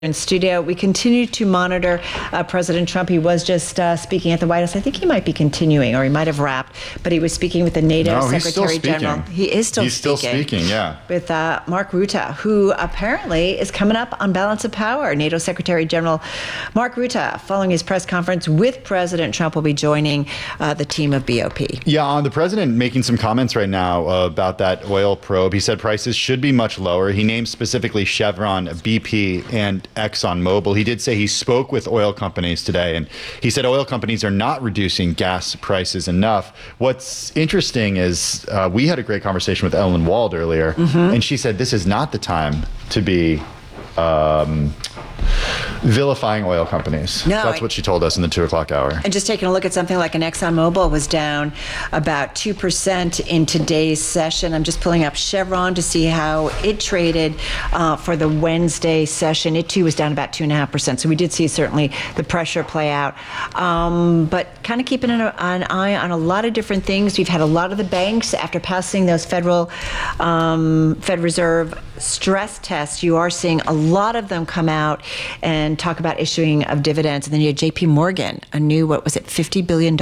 in studio. We continue to monitor President Trump. He was just speaking at the White House. I think he might be continuing, or he might have wrapped, but he was speaking with the NATO Secretary General. He is still speaking. He's still speaking, yeah. With Mark Rutte, who apparently is coming up on balance of power. NATO Secretary General Mark Rutte, following his press conference with President Trump, will be joining the team of BOP. Yeah, the president making some comments right now about that oil probe. He said prices should be much lower. He named specifically Chevron, BP, and ExxonMobil. He did say he spoke with oil companies today, and he said oil companies are not reducing gas prices enough. What's interesting is we had a great conversation with Ellen Wald earlier, and she said this is not the time to be vilifying oil companies. No, that's what she told us in the 2 o'clock hour. And just taking a look at something like an ExxonMobil was down about 2% in today's session. I'm just pulling up Chevron to see how it traded for the Wednesday session. It too was down about 2.5%. So we did see certainly the pressure play out. But kind of keeping an eye on a lot of different things. We've had a lot of the banks, after passing those Fed Reserve stress tests, you are seeing a lot of them come out and talk about issuing of dividends. And then you had JP Morgan, a new, $50 billion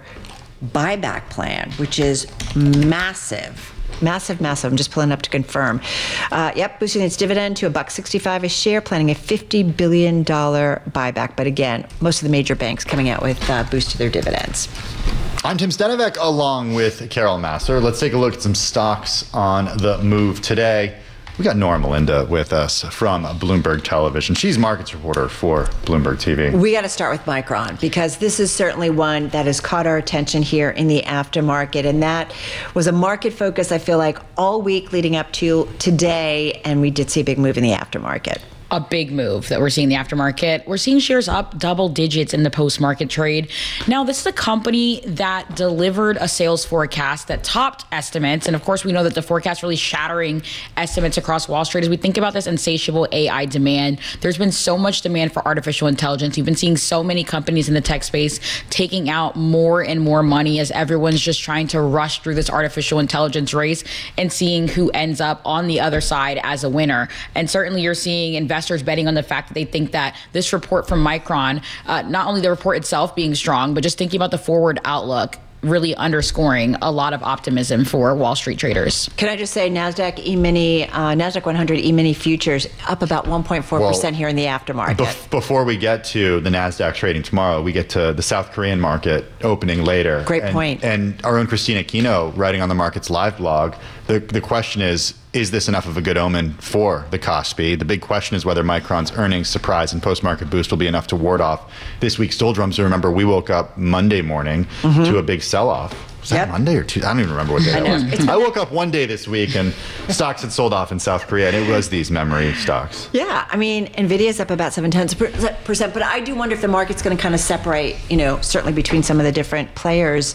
buyback plan, which is massive. Massive. I'm just pulling up to confirm. Boosting its dividend to $1.65 a share, planning a $50 billion buyback. But again, most of the major banks coming out with boost to their dividends. I'm Tim Stenovec along with Carol Massar. Let's take a look at some stocks on the move today. We got Nora Melinda with us from Bloomberg Television. She's markets reporter for Bloomberg TV. We got to start with Micron, because this is certainly one that has caught our attention here in the aftermarket. And that was a market focus, I feel like, all week leading up to today. And we did see a big move in the aftermarket. A big move that we're seeing in the aftermarket. We're seeing shares up double digits in the post-market trade. Now, this is a company that delivered a sales forecast that topped estimates. And of course, we know that the forecast really shattering estimates across Wall Street. As we think about this insatiable AI demand, there's been so much demand for artificial intelligence. You've been seeing so many companies in the tech space taking out more and more money as everyone's just trying to rush through this artificial intelligence race and seeing who ends up on the other side as a winner. And certainly you're seeing investors betting on the fact that they think that this report from Micron, not only the report itself being strong, but just thinking about the forward outlook, really underscoring a lot of optimism for Wall Street traders. Can I just say NASDAQ E-mini, NASDAQ 100 E-mini futures up about 1.4% here in the aftermarket. Before we get to the NASDAQ trading tomorrow, we get to the South Korean market opening later. Great point. And our own Christina Aquino, writing on the Markets Live blog, the question is this enough of a good omen for the Kospi? The big question is whether Micron's earnings surprise and post-market boost will be enough to ward off this week's doldrums. Remember, we woke up Monday morning to a big sell-off. Was that Monday or Tuesday? I don't even remember what day that was. I woke up one day this week and stocks had sold off in South Korea, and it was these memory stocks. Yeah, I mean, NVIDIA's up about 0.7%, but I do wonder if the market's going to kind of separate, certainly between some of the different players,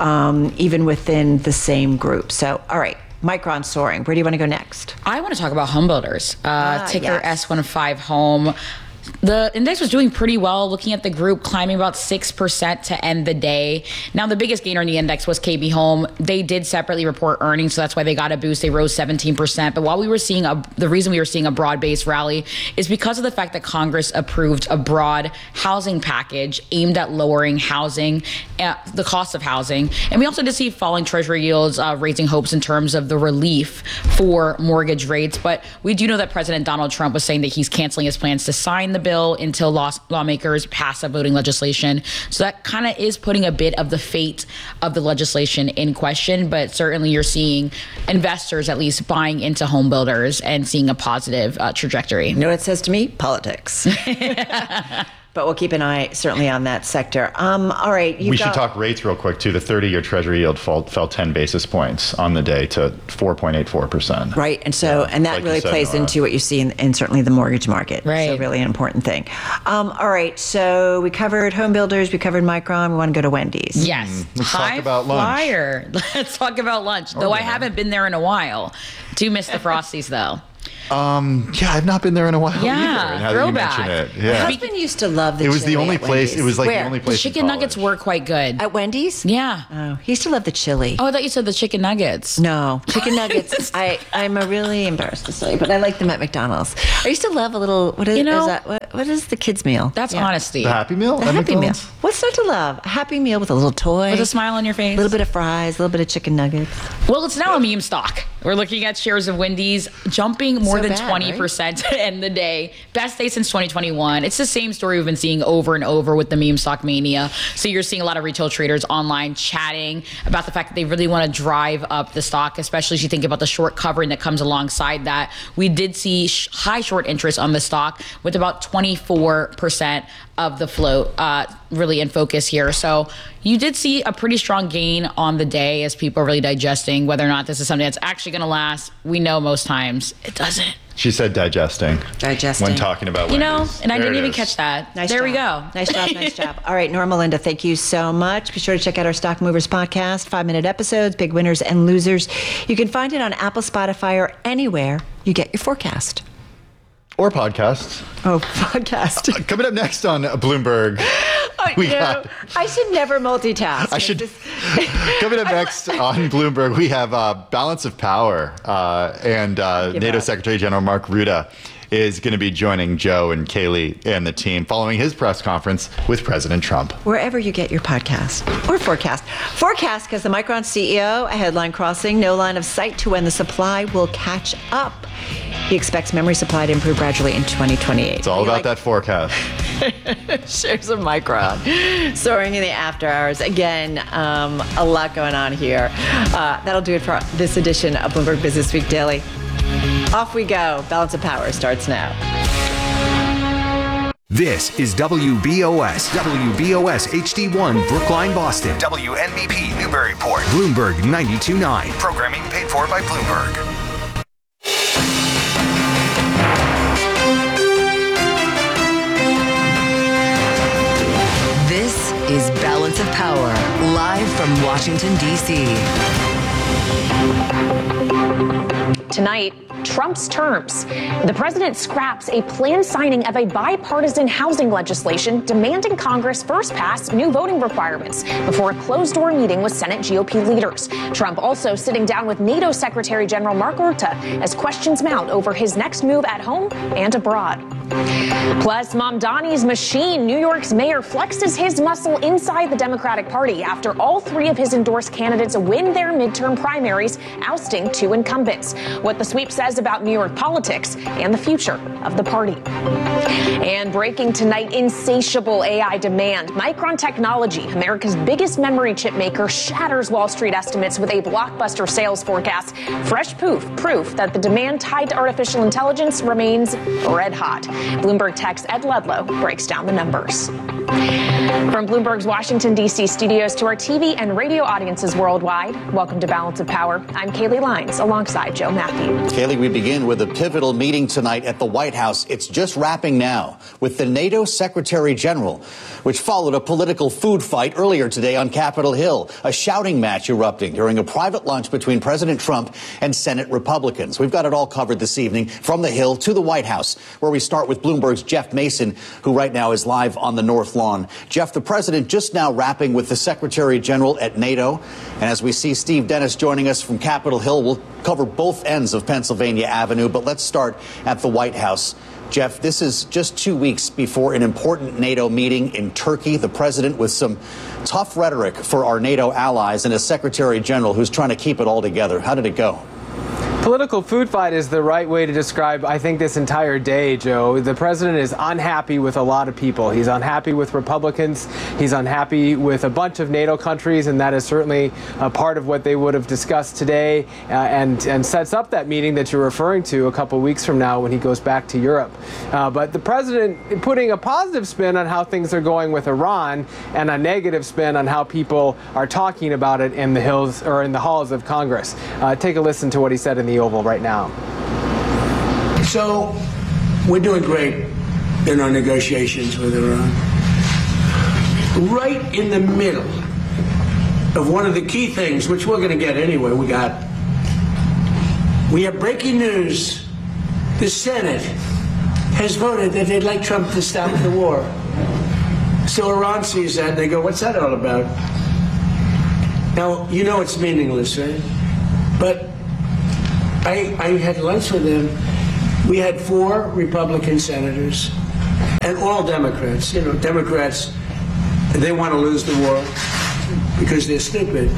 even within the same group. So, all right. Micron soaring. Where do you want to go next? I want to talk about home builders. Ticker S15 Home. The index was doing pretty well, looking at the group climbing about 6% to end the day. Now, the biggest gainer in the index was KB Home. They did separately report earnings, so that's why they got a boost. They rose 17%. But while we were seeing the reason we were seeing a broad-based rally is because of the fact that Congress approved a broad housing package aimed at lowering housing, the cost of housing. And we also did see falling Treasury yields, raising hopes in terms of the relief for mortgage rates. But we do know that President Donald Trump was saying that he's canceling his plans to sign the bill until lawmakers pass a voting legislation. So that kind of is putting a bit of the fate of the legislation in question, but certainly you're seeing investors at least buying into home builders and seeing a positive trajectory. You know what it says to me? Politics. But we'll keep an eye certainly on that sector. All right. We should talk rates real quick too. The 30-year Treasury yield fell 10 basis points on the day to 4.84%. Right. And so, and that really plays into what you see in certainly the mortgage market. Right. So really an important thing. All right. So we covered home builders. We covered Micron. We want to go to Wendy's. Yes. Let's talk about lunch. Flyer. Let's talk about lunch. Though I haven't been there in a while. Do miss the Frosties though. Yeah, I've not been there in a while Yeah, either. Now that you mention throwback. it, My yeah. husband used to love the It was the chili only at place. Wendy's. It was like Where? the only The place. chicken in nuggets college. were quite good. At Wendy's? Yeah. Oh, he used to love the chili. Oh, I thought you said the chicken nuggets. No, chicken nuggets. I'm really embarrassed to say, but I like them at McDonald's. I used to love a little. What is, You know- is that? What is the kids' meal? That's Yeah. honesty. The Happy Meal. The at Happy Meal. McDonald's? What's not to love? A Happy Meal with a little toy, With a smile on your face. a little bit of fries, a little bit of chicken nuggets. Well, it's now a meme stock. We're looking at shares of Wendy's jumping more So than bad, 20% to end the day. Best day since 2021. It's the same story we've been seeing over and over with the meme stock mania. So you're seeing a lot of retail traders online chatting about the fact that they really want to drive up the stock, especially as you think about the short covering that comes alongside that. We did see high short interest on the stock with about 24% of the float really in focus here. So you did see a pretty strong gain on the day as people are really digesting whether or not this is something that's actually going to last. We know most times it doesn't. She said digesting. Digesting. When talking about You know, Wendy's. and I There didn't it even is. catch that. Nice There job. we go. Nice job. Nice job. All right, Norma Linda, thank you so much. Be sure to check out our Stock Movers podcast, 5-minute episodes, big winners and losers. You can find it on Apple, Spotify, or anywhere you get your forecast. Or podcasts. Oh, podcast. Coming up next on Bloomberg. We got- I should never multitask. I should. Coming up next on Bloomberg, we have Balance of Power, and NATO up. Secretary General Mark Rutte is going to be joining Joe and Kaylee and the team following his press conference with President Trump. Wherever you get your podcast or forecast. Forecast because the Micron CEO, a headline crossing, no line of sight to when the supply will catch up. He expects memory supply to improve gradually in 2028. It's all about that forecast. Shares of Micron soaring in the after hours. Again, a lot going on here. That'll do it for this edition of Bloomberg Business Week Daily. Off we go. Balance of Power starts now. This is WBOS HD1 Brookline, Boston. WNBP Newburyport. Bloomberg 92.9. Programming paid for by Bloomberg. This is Balance of Power, live from Washington, D.C. Tonight, Trump's terms. The president scraps a planned signing of a bipartisan housing legislation demanding Congress first pass new voting requirements before a closed-door meeting with Senate GOP leaders. Trump also sitting down with NATO Secretary General Mark Rutte as questions mount over his next move at home and abroad. Plus, Mamdani's machine. New York's mayor flexes his muscle inside the Democratic Party after all three of his endorsed candidates win their midterm primaries, ousting two incumbents. What the sweep says about New York politics and the future of the party. And breaking tonight, insatiable AI demand. Micron Technology, America's biggest memory chip maker, shatters Wall Street estimates with a blockbuster sales forecast. Fresh proof that the demand tied to artificial intelligence remains red hot. Bloomberg Tech's Ed Ludlow breaks down the numbers. From Bloomberg's Washington, D.C. studios to our TV and radio audiences worldwide, welcome to Balance of Power. I'm Kaylee Lines alongside Joe Matthew. Kaylee, we begin with a pivotal meeting tonight at the White House. It's just wrapping now with the NATO Secretary General, which followed a political food fight earlier today on Capitol Hill, a shouting match erupting during a private lunch between President Trump and Senate Republicans. We've got it all covered this evening from the Hill to the White House, where we start with Bloomberg's Jeff Mason, who right now is live on the North Lawn. Jeff, the president just now wrapping with the Secretary General at NATO. And as we see Steve Dennis joining us from Capitol Hill, we'll cover both ends of Pennsylvania Avenue. But let's start at the White House. Jeff, this is just 2 weeks before an important NATO meeting in Turkey. The president with some tough rhetoric for our NATO allies and a Secretary General who's trying to keep it all together. How did it go? Political food fight is the right way to describe, I think, this entire day, Joe. The president is unhappy with a lot of people. He's unhappy with Republicans. He's unhappy with a bunch of NATO countries, and that is certainly a part of what they would have discussed today and sets up that meeting that you're referring to a couple weeks from now when he goes back to Europe. But the president putting a positive spin on how things are going with Iran and a negative spin on how people are talking about it in the hills or in the halls of Congress. Take a listen to what he said in the Oval right now. So we're doing great in our negotiations with Iran. Right in the middle of one of the key things, which we're going to get anyway, we have breaking news the Senate has voted that they'd like Trump to stop the war. So Iran sees that and they go, what's that all about? Now, you know it's meaningless, right? But I had lunch with them. We had 4 Republican senators and all Democrats. You know, Democrats, they want to lose the war because they're stupid.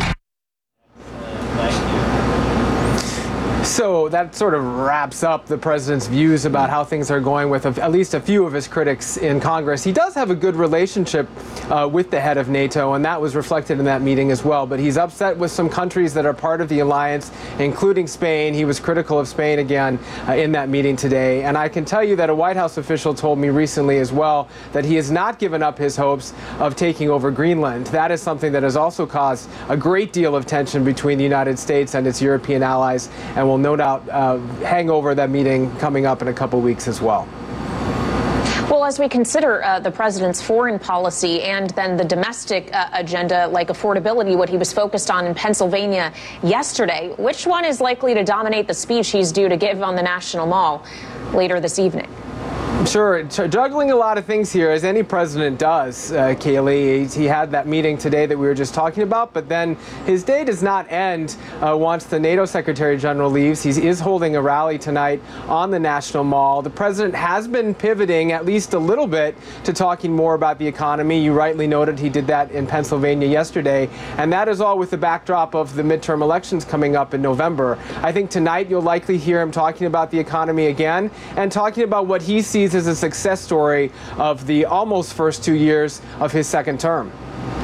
So that sort of wraps up the president's views about how things are going with at least a few of his critics in Congress. He does have a good relationship with the head of NATO, and that was reflected in that meeting as well. But he's upset with some countries that are part of the alliance, including Spain. He was critical of Spain again in that meeting today. And I can tell you that a White House official told me recently as well that he has not given up his hopes of taking over Greenland. That is something that has also caused a great deal of tension between the United States and its European allies, and will no doubt hang over that meeting coming up in a couple weeks as well. Well, as we consider the president's foreign policy and then the domestic agenda like affordability, what he was focused on in Pennsylvania yesterday, which one is likely to dominate the speech he's due to give on the National Mall later this evening? Sure, juggling a lot of things here, as any president does, Kaylee. He had that meeting today that we were just talking about, but then his day does not end once the NATO Secretary General leaves. He is holding a rally tonight on the National Mall. The president has been pivoting at least a little bit to talking more about the economy. You rightly noted he did that in Pennsylvania yesterday, and that is all with the backdrop of the midterm elections coming up in November. I think tonight you'll likely hear him talking about the economy again and talking about what he sees as a success story of the almost first 2 years of his second term.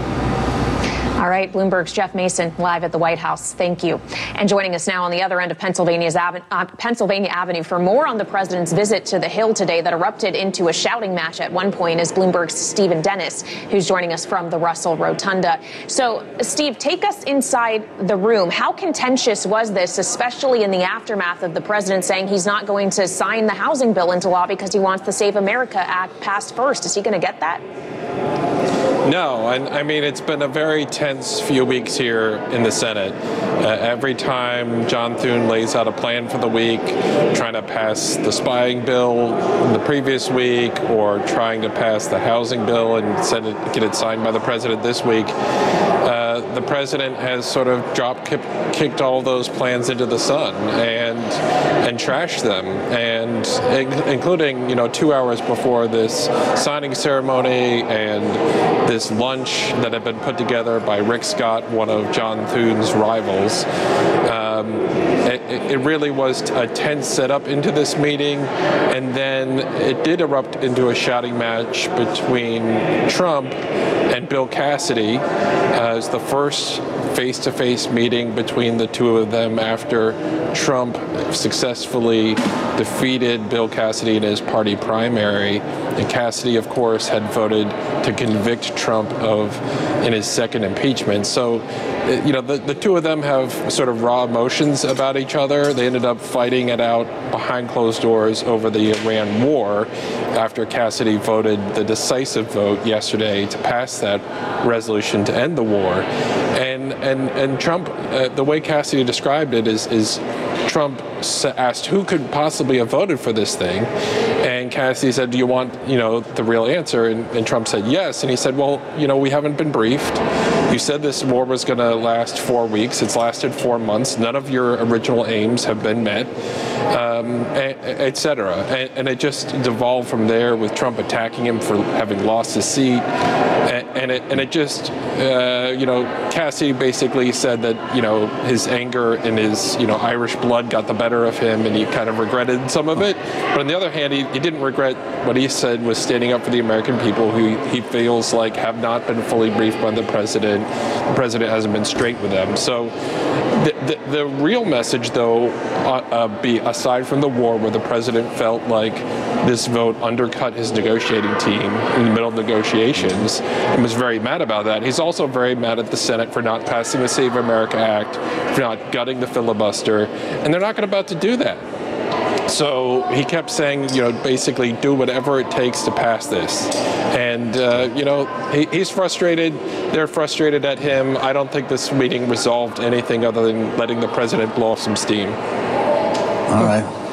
All right, Bloomberg's Jeff Mason live at the White House. Thank you. And joining us now on the other end of Pennsylvania Avenue for more on the president's visit to the Hill today that erupted into a shouting match at one point is Bloomberg's Stephen Dennis, who's joining us from the Russell Rotunda. So, Steve, take us inside the room. How contentious was this, especially in the aftermath of the president saying he's not going to sign the housing bill into law because he wants the Save America Act passed first? Is he going to get that? No, and I mean, it's been a very tense few weeks here in the Senate. Every time John Thune lays out a plan for the week, trying to pass the spying bill the previous week or trying to pass the housing bill and get it signed by the president this week, the president has sort of kicked all those plans into the sun and trashed them, and including 2 hours before this signing ceremony and this lunch that had been put together by Rick Scott, one of John Thune's rivals. It really was a tense setup into this meeting, and then it did erupt into a shouting match between Trump and Bill Cassidy as the first face-to-face meeting between the two of them after Trump successfully defeated Bill Cassidy in his party primary. And Cassidy, of course, had voted to convict Trump in his second impeachment. So, the two of them have sort of raw emotions about each other. They ended up fighting it out behind closed doors over the Iran war after Cassidy voted the decisive vote yesterday to pass that resolution to end the war. And Trump, the way Cassidy described it is Trump asked who could possibly have voted for this thing, and Cassidy said, do you want the real answer? And Trump said yes, and he said, well, we haven't been briefed. You said this war was going to last 4 weeks. It's lasted 4 months. None of your original aims have been met, et cetera. And it just devolved from there with Trump attacking him for having lost his seat. And it just, Cassidy basically said that, his anger and his, Irish blood got the better of him, and he kind of regretted some of it. But on the other hand, he didn't regret what he said was standing up for the American people who he feels like have not been fully briefed by the president. The president hasn't been straight with them. So the real message, though, aside from the war, where the president felt like this vote undercut his negotiating team in the middle of negotiations and was very mad about that. He's also very mad at the Senate for not passing the Save America Act, for not gutting the filibuster, and they're not about to do that. So he kept saying, basically do whatever it takes to pass this. And, he's frustrated. They're frustrated at him. I don't think this meeting resolved anything other than letting the president blow off some steam. All right.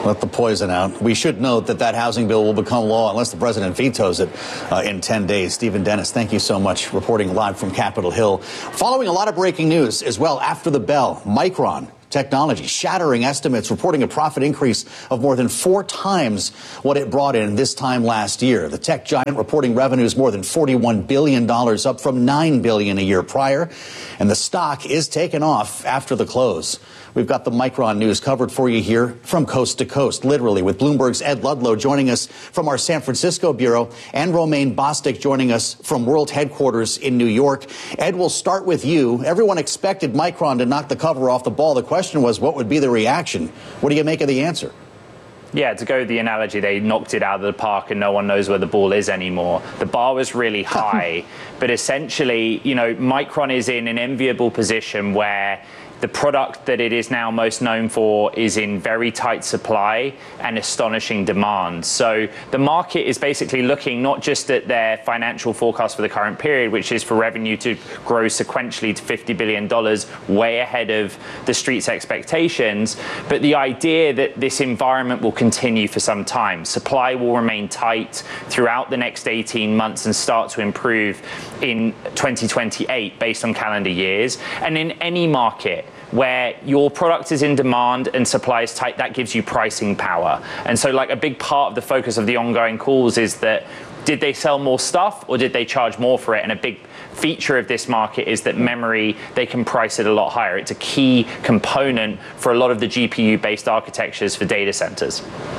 Let the poison out. We should note that housing bill will become law unless the president vetoes it in 10 days. Stephen Dennis, thank you so much, reporting live from Capitol Hill. Following a lot of breaking news as well after the bell, Micron Technology shattering estimates, reporting a profit increase of more than 4 times what it brought in this time last year. The tech giant reporting revenues more than $41 billion, up from $9 billion a year prior. And the stock is taken off after the close. We've got the Micron news covered for you here from coast to coast, literally, with Bloomberg's Ed Ludlow joining us from our San Francisco bureau and Romaine Bostick joining us from world headquarters in New York. Ed, we'll start with you. Everyone expected Micron to knock the cover off the ball. The question was, what would be the reaction? What do you make of the answer? Yeah, to go with the analogy, they knocked it out of the park and no one knows where the ball is anymore. The bar was really high, but essentially, Micron is in an enviable position where the product that it is now most known for is in very tight supply and astonishing demand. So the market is basically looking not just at their financial forecast for the current period, which is for revenue to grow sequentially to $50 billion, way ahead of the street's expectations, but the idea that this environment will continue for some time. Supply will remain tight throughout the next 18 months and start to improve in 2028 based on calendar years. And in any market where your product is in demand and supply is tight, that gives you pricing power. And so a big part of the focus of the ongoing calls is that did they sell more stuff or did they charge more for it? And a big feature of this market is that memory, they can price it a lot higher. It's a key component for a lot of the GPU-based architectures for data centers.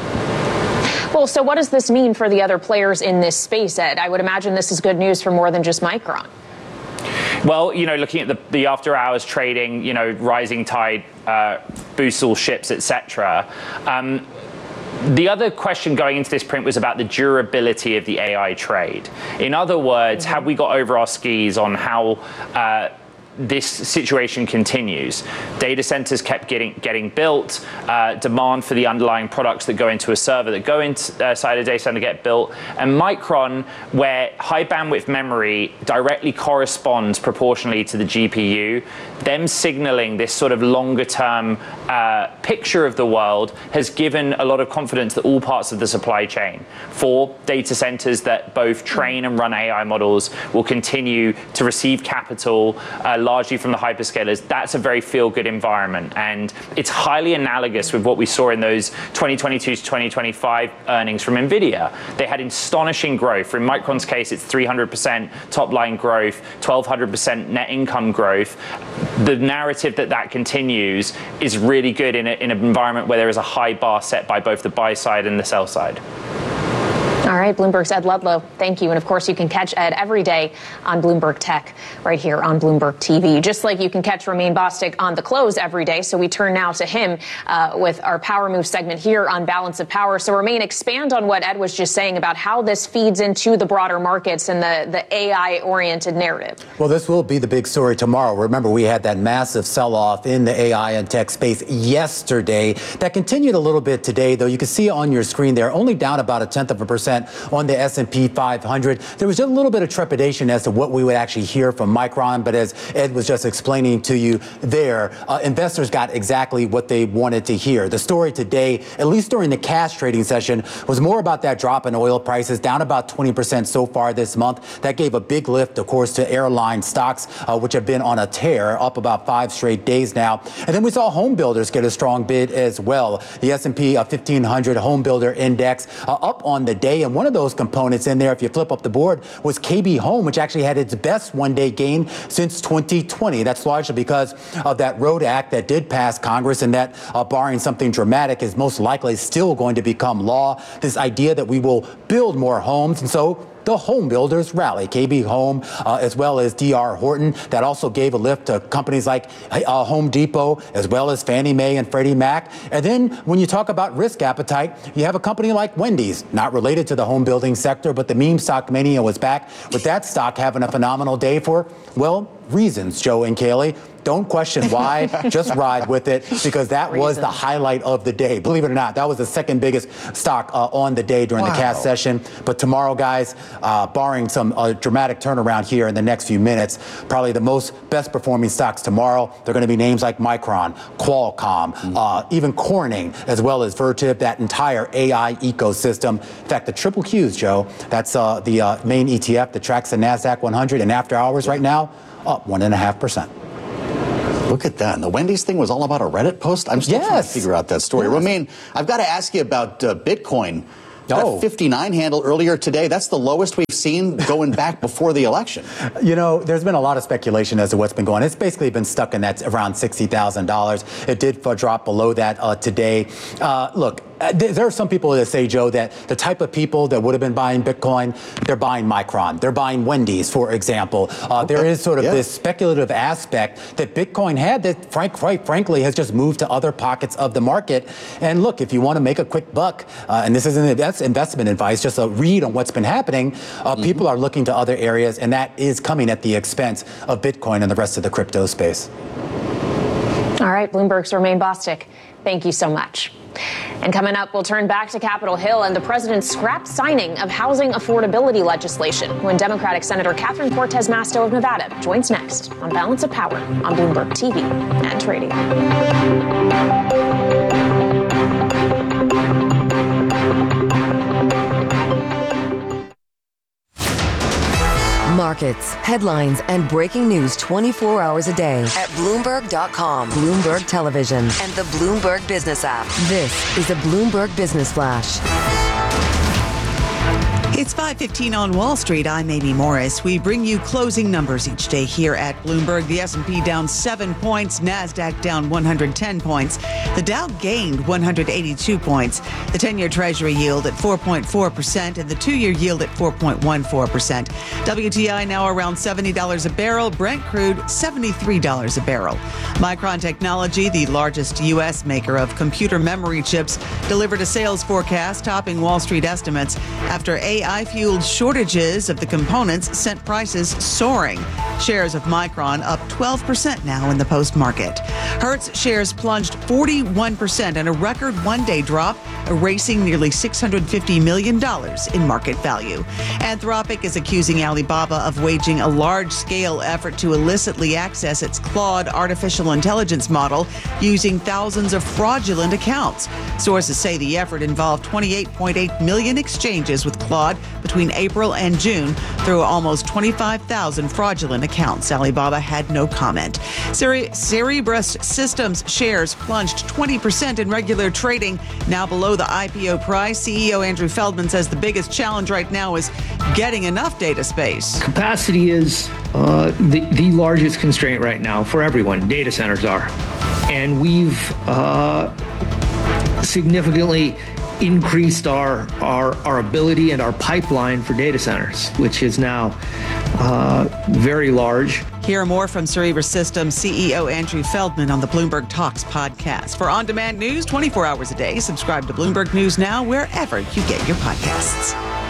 Well, so what does this mean for the other players in this space, Ed? I would imagine this is good news for more than just Micron. Well, looking at the after hours trading, rising tide boosts all ships, etc. The other question going into this print was about the durability of the AI trade. In other words, have we got over our skis on how this situation continues? Data centers kept getting built. Demand for the underlying products that go into a server that go inside a data center get built. And Micron, where high bandwidth memory directly corresponds proportionally to the GPU, them signaling this sort of longer term picture of the world has given a lot of confidence that all parts of the supply chain for data centers that both train and run AI models will continue to receive capital largely from the hyperscalers. That's a very feel-good environment. And it's highly analogous with what we saw in those 2022 to 2025 earnings from NVIDIA. They had astonishing growth. In Micron's case, it's 300% top-line growth, 1,200% net income growth. The narrative that continues is really good in an environment where there is a high bar set by both the buy side and the sell side. All right, Bloomberg's Ed Ludlow, thank you. And of course, you can catch Ed every day on Bloomberg Tech right here on Bloomberg TV, just like you can catch Romaine Bostick on The Close every day. So we turn now to him with our Power Move segment here on Balance of Power. So Romaine, expand on what Ed was just saying about how this feeds into the broader markets and the AI-oriented narrative. Well, this will be the big story tomorrow. Remember, we had that massive sell-off in the AI and tech space yesterday. That continued a little bit today, though. You can see on your screen there, only down about 0.1% on the S&P 500. There was just a little bit of trepidation as to what we would actually hear from Micron, but as Ed was just explaining to you there, investors got exactly what they wanted to hear. The story today, at least during the cash trading session, was more about that drop in oil prices, down about 20% so far this month. That gave a big lift, of course, to airline stocks, which have been on a tear, up about 5 straight days now. And then we saw home builders get a strong bid as well. The S&P 1500 Home Builder Index up on the day. And one of those components in there, if you flip up the board, was KB Home, which actually had its best one-day gain since 2020. That's largely because of that Road Act that did pass Congress, and that, barring something dramatic, is most likely still going to become law. This idea that we will build more homes, and so the home builders rally. KB Home, as well as D.R. Horton, that also gave a lift to companies like Home Depot, as well as Fannie Mae and Freddie Mac. And then when you talk about risk appetite, you have a company like Wendy's, not related to the home building sector, but the meme stock mania was back with that stock having a phenomenal day for, well, reasons, Joe and Kaylee. Don't question why, just ride with it, because that was the highlight of the day. Believe it or not, that was the second biggest stock on the day during the cash session. But tomorrow, guys, barring some dramatic turnaround here in the next few minutes, probably the best performing stocks tomorrow, they're going to be names like Micron, Qualcomm, even Corning, as well as Vertiv, that entire AI ecosystem. In fact, the triple Qs, Joe, that's the main ETF that tracks the NASDAQ 100, and after hours right now, up 1.5%. Look at that. And the Wendy's thing was all about a Reddit post? I'm still trying to figure out that story. Romaine, I've got to ask you about Bitcoin. That 59 handle earlier today, that's the lowest we've seen going back before the election. You know, there's been a lot of speculation as to what's been going on. It's basically been stuck in that around $60,000. It did drop below that today. Look, there are some people that say, Joe, that the type of people that would have been buying Bitcoin, they're buying Micron. They're buying Wendy's, for example. There is sort of this speculative aspect that Bitcoin had that, quite frankly, has just moved to other pockets of the market. And look, if you want to make a quick buck, and this isn't investment advice, just a read on what's been happening, people are looking to other areas, and that is coming at the expense of Bitcoin and the rest of the crypto space. All right, Bloomberg's Romaine Bostick, thank you so much. And coming up, we'll turn back to Capitol Hill and the president's scrapped signing of housing affordability legislation when Democratic Senator Catherine Cortez Masto of Nevada joins next on Balance of Power on Bloomberg TV and radio. Markets, headlines, and breaking news 24 hours a day at Bloomberg.com, Bloomberg Television, and the Bloomberg Business app. This is a Bloomberg Business Flash. It's 5:15 on Wall Street. I'm Amy Morris. We bring you closing numbers each day here at Bloomberg. The S&P down 7 points, NASDAQ down 110 points. The Dow gained 182 points. The 10-year Treasury yield at 4.4% and the 2-year yield at 4.14%. WTI now around $70 a barrel. Brent crude $73 a barrel. Micron Technology, the largest U.S. maker of computer memory chips, delivered a sales forecast topping Wall Street estimates after AI-fueled shortages of the components sent prices soaring. Shares of Micron up 12% now in the post-market. Hertz shares plunged 41% in a record one-day drop, erasing nearly $650 million in market value. Anthropic is accusing Alibaba of waging a large-scale effort to illicitly access its Claude artificial intelligence model using thousands of fraudulent accounts. Sources say the effort involved 28.8 million exchanges with Claude between April and June through almost 25,000 fraudulent accounts. Alibaba had no comment. Cerebras Systems shares plunged 20% in regular trading, now below the IPO price. CEO Andrew Feldman says the biggest challenge right now is getting enough data space. Capacity is the largest constraint right now for everyone. Data centers are. And we've significantly increased our ability and our pipeline for data centers, which is now very large. Hear more from Cerebras Systems CEO Andrew Feldman on the Bloomberg Talks podcast. For on-demand news 24 hours a day, subscribe to Bloomberg News Now wherever you get your podcasts.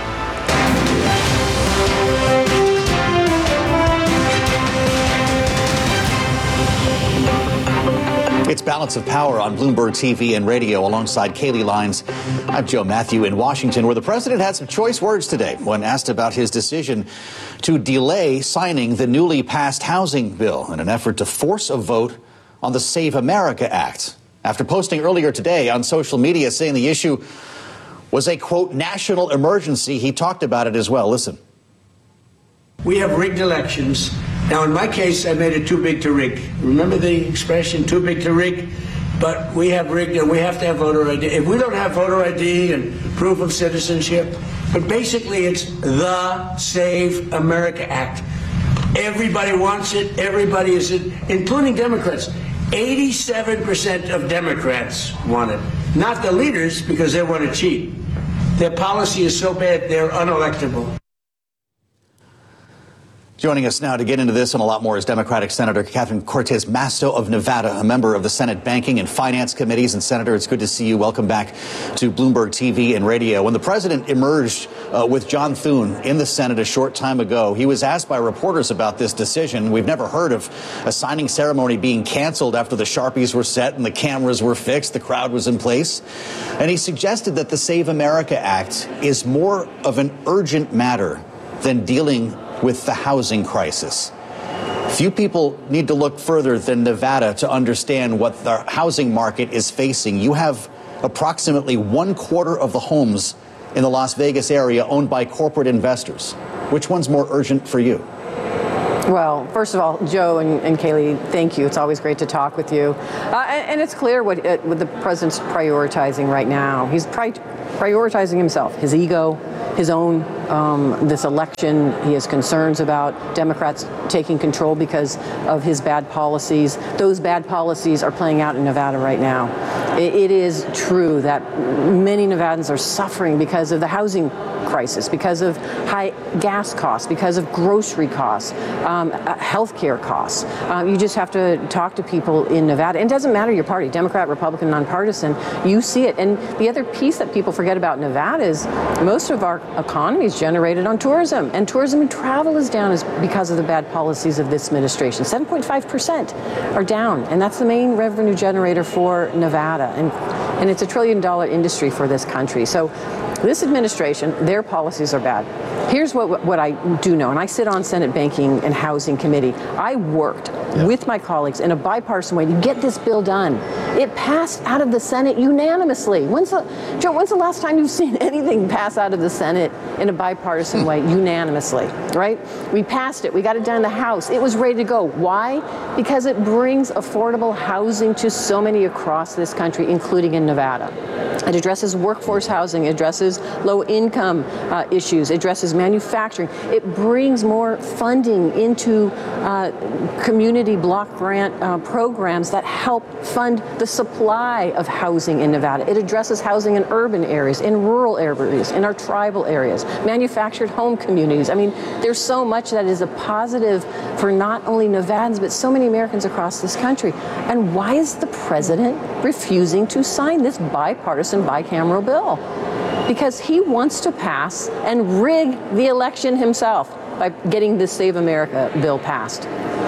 It's Balance of Power on Bloomberg TV and radio alongside Kaylee Lines. I'm Joe Matthew in Washington, where the president had some choice words today when asked about his decision to delay signing the newly passed housing bill in an effort to force a vote on the Save America Act. After posting earlier today on social media saying the issue was a, quote, national emergency, he talked about it as well. Listen. We have rigged elections. Now, in my case, I made it too big to rig. Remember the expression, too big to rig? But we have rigged, and we have to have voter ID. If we don't have voter ID and proof of citizenship, but basically it's the Save America Act. Everybody wants it. Everybody is it, including Democrats. 87% of Democrats want it. Not the leaders, because they want to cheat. Their policy is so bad, they're unelectable. Joining us now to get into this and a lot more is Democratic Senator Catherine Cortez Masto of Nevada, a member of the Senate Banking and Finance Committees. And Senator, it's good to see you. Welcome back to Bloomberg TV and radio. When the president emerged with John Thune in the Senate a short time ago, he was asked by reporters about this decision. We've never heard of a signing ceremony being canceled after the Sharpies were set and the cameras were fixed, the crowd was in place. And he suggested that the Save America Act is more of an urgent matter than dealing with the housing crisis. Few people need to look further than Nevada to understand what the housing market is facing. You have approximately 1/4 of the homes in the Las Vegas area owned by corporate investors. Which one's more urgent for you? Well, first of all, Joe and Kaylee, thank you. It's always great to talk with you. And it's clear what the president's prioritizing right now. He's prioritizing himself, his ego, his own, this election. He has concerns about Democrats taking control because of his bad policies. Those bad policies are playing out in Nevada right now. It is true that many Nevadans are suffering because of the housing crisis, because of high gas costs, because of grocery costs, healthcare costs. You just have to talk to people in Nevada. And it doesn't matter your party, Democrat, Republican, nonpartisan, you see it. And the other piece that people forget about Nevada is most of our economy is generated on tourism. And tourism and travel is down because of the bad policies of this administration. 7.5% are down. And that's the main revenue generator for Nevada. And it's $1 trillion industry for this country. So this administration, their policies are bad. Here's what I do know, and I sit on Senate Banking and Housing Committee. I worked with my colleagues in a bipartisan way to get this bill done. It passed out of the Senate unanimously. Joe, when's the last time you've seen anything pass out of the Senate in a bipartisan way unanimously, right? We passed it. We got it done in the House. It was ready to go. Why? Because it brings affordable housing to so many across this country, including in Nevada. It addresses workforce housing, it addresses low-income issues, it addresses manufacturing. It brings more funding into community block grant programs that help fund the supply of housing in Nevada. It addresses housing in urban areas, in rural areas, in our tribal areas, manufactured home communities. I mean, there's so much that is a positive for not only Nevadans, but so many Americans across this country. And why is the president refusing to sign this bipartisan bicameral bill? Because he wants to pass and rig the election himself by getting this Save America bill passed.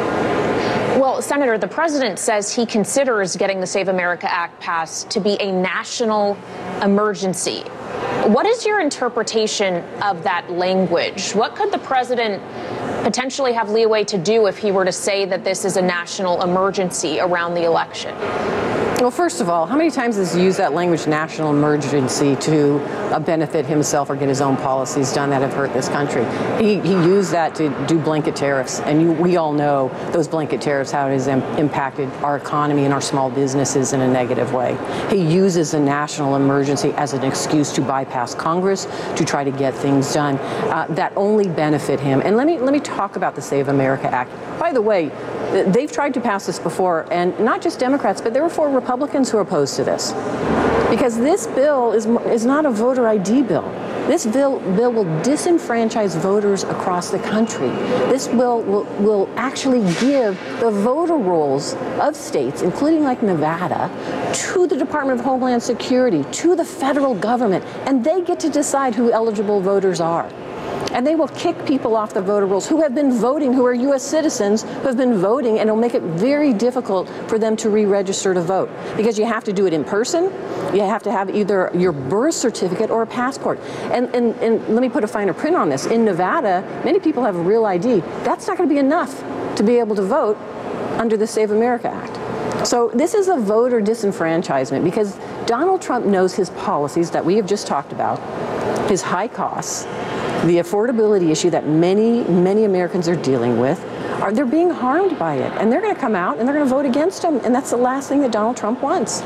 Well, Senator, the president says he considers getting the Save America Act passed to be a national emergency. What is your interpretation of that language? What could the president potentially have leeway to do if he were to say that this is a national emergency around the election? Well, first of all, how many times has he used that language, national emergency, to benefit himself or get his own policies done that have hurt this country? He used that to do blanket tariffs, and we all know those blanket tariffs, how it has impacted our economy and our small businesses in a negative way. He uses a national emergency as an excuse to bypass Congress, to try to get things done that only benefit him. And let me talk about the Save America Act. By the way, they've tried to pass this before, and not just Democrats, but there were 4 Republicans who are opposed to this. Because this bill is not a voter ID bill. This bill will disenfranchise voters across the country. This bill will actually give the voter rolls of states, including like Nevada, to the Department of Homeland Security, to the federal government, and they get to decide who eligible voters are. And they will kick people off the voter rolls who have been voting, who are U.S. citizens, who have been voting, and it'll make it very difficult for them to re-register to vote. Because you have to do it in person, you have to have either your birth certificate or a passport. And let me put a finer print on this. In Nevada, many people have a real ID. That's not going to be enough to be able to vote under the Save America Act. So this is a voter disenfranchisement because Donald Trump knows his policies that we have just talked about, his high costs, the affordability issue that many, many Americans are dealing with, they're being harmed by it. And they're going to come out and they're going to vote against him. And that's the last thing that Donald Trump wants.